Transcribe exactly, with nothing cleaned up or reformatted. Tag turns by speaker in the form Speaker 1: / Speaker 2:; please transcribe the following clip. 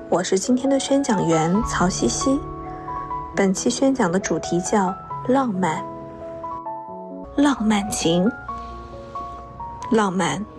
Speaker 1: 我是今天的宣讲员曹西西。本期宣讲的主题叫浪漫。浪漫情，浪漫